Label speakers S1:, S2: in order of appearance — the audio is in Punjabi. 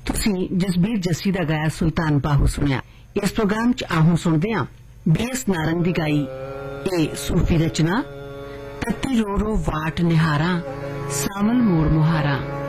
S1: ਤੁਸੀਂ ਜਸਬੀਰ ਜੱਸੀ ਦਾ ਗਾਇਆ ਸੁਲਤਾਨ ਬਾਹੂ ਸੁਣਿਆ। ਇਸ ਪ੍ਰੋਗਰਾਮ 'ਚ ਆਹੋਂ ਸੁਣਦੇ ਹਾਂ BS ਨਾਰੰਗ ਦੀ ਗਾਈ ਇਹ ਸੂਫੀ ਰਚਨਾ ਤੱਤੀ ਰੋ ਰੋ ਵਾਟ ਨਿਹਾਰਾਂ ਸਾਵਲ ਮੋੜ ਮੁਹਾਰਾਂ।